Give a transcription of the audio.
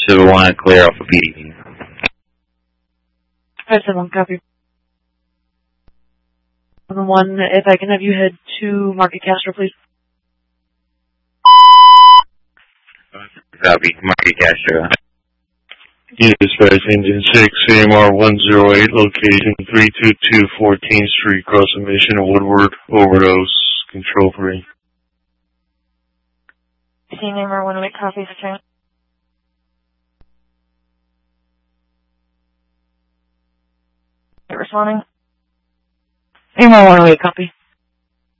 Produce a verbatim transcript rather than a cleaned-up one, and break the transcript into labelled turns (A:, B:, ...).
A: So we want to clear off a P D.
B: five seven one, copy. seven one, if I can have you head to Market Castro, please.
A: Copy. Market Castro.
C: Dispatch Engine six, C M R one oh eight, location three two two fourteenth Street, cross the Mission of Woodward, overdose, control free.
D: C M R one oh eight, copy, return. Responding.
B: C M R one oh eight, copy.